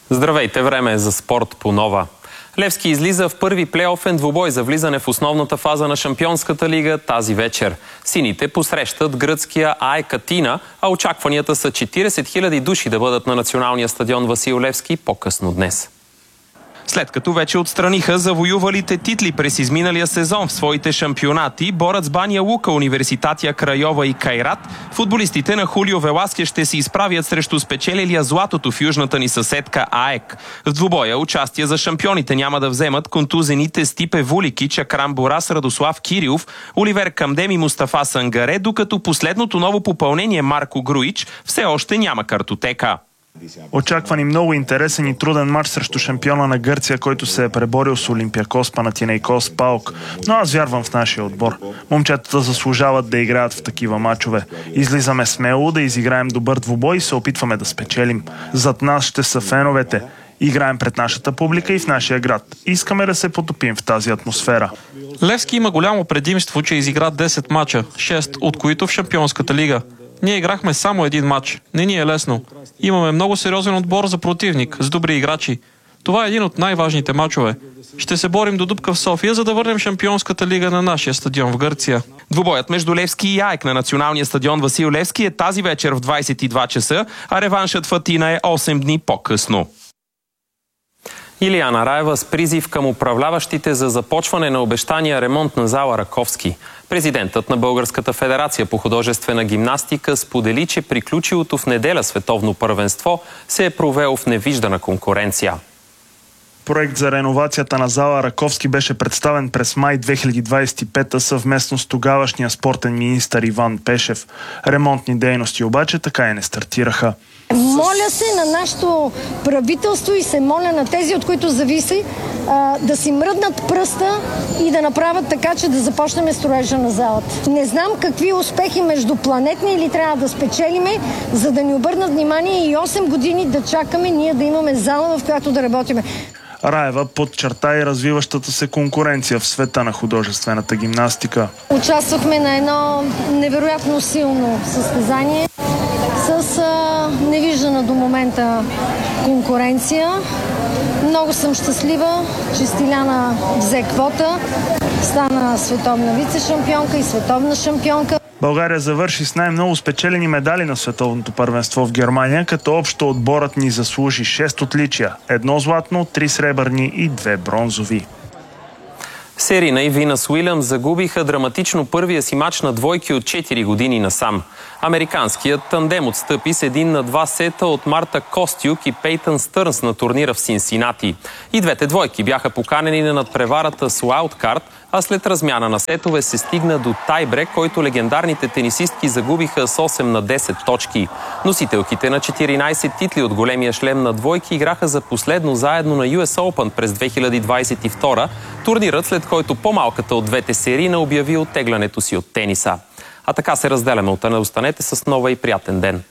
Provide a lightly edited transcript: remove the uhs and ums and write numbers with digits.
Здравейте, време е за спорт по нова. Левски излиза в първи плейофен двубой за влизане в основната фаза на Шампионската лига тази вечер. Сините посрещат гръцкия АЕК Атина, а очакванията са 40 000 души да бъдат на националния стадион Васил Левски по-късно днес. След като вече отстраниха завоювалите титли през изминалия сезон в своите шампионати, Борец Баня Лука, Университатия Крайова и Кайрат, футболистите на Хулио Веласкес ще се изправят срещу спечелилия златото в южната ни съседка АЕК. В двубоя участие за шампионите няма да вземат контузените Стипе Вуликич, Акрам Борас, Радослав Кирилов, Оливер Камдем и Мустафа Сангаре, докато последното ново попълнение Марко Груич все още няма картотека. Очаква ни много интересен и труден матч срещу шампиона на Гърция, който се е преборил с Олимпиакос, Панатинейкос, ПАОК. Но аз вярвам в нашия отбор. Момчетата заслужават да играят в такива матчове. Излизаме смело да изиграем добър двубой и се опитваме да спечелим. Зад нас ще са феновете. Играем пред нашата публика и в нашия град. Искаме да се потопим в тази атмосфера. Левски има голямо предимство, че изигра 10 мача, 6 от които в Шампионската лига. Ние играхме само един матч. Не ни е лесно. Имаме много сериозен отбор за противник, с добри играчи. Това е един от най-важните мачове. Ще се борим до дупка в София, за да върнем Шампионската лига на нашия стадион в Гърция. Двубоят между Левски и АЕК на националния стадион Васил Левски е тази вечер в 22 часа, а реваншът в Атина е 8 дни по-късно. Илияна Раева с призив към управляващите за започване на обещания ремонт на зала Раковски. Президентът на Българската федерация по художествена гимнастика сподели, че приключилото в неделя световно първенство се е провело в невиждана конкуренция. Проект за реновацията на зала Раковски беше представен през май 2025 съвместно с тогавашния спортен министър Иван Пешев. Ремонтни дейности обаче така и не стартираха. Моля се на нашето правителство и се моля на тези, от които зависи, да си мръднат пръста и да направят така, че да започнем строежа на залата. Не знам какви успехи междупланетни или трябва да спечелиме, за да ни обърнат внимание и 8 години да чакаме ние да имаме зала, в която да работиме. Раева подчерта и развиващата се конкуренция в света на художествената гимнастика. Участвахме на едно невероятно силно състезание с невиждана до момента конкуренция. Много съм щастлива, че Стиляна взе квота, стана световна вице-шампионка и световна шампионка. България завърши с най-много спечелени медали на световното първенство в Германия, като общо отборът ни заслужи 6 отличия, 1 златно, 3 сребърни и 2 бронзови. Серина и Винас Уилямс загубиха драматично първия си мач на двойки от 4 години насам. Американският тандем отстъпи с 1-2 сета от Марта Костюк и Пейтън Стърнс на турнира в Синсинати. И двете двойки бяха поканени на надпреварата с уайлдкарт, а след размяна на сетове се стигна до тайбрек, който легендарните тенисистки загубиха с 8-10 точки. Носителките на 14 титли от големия шлем на двойки играха за последно заедно на US Open през 2022, турнирът, след който по-малката от двете серии обяви оттеглянето си от тениса. А така се разделяме. Останете с нова и приятен ден.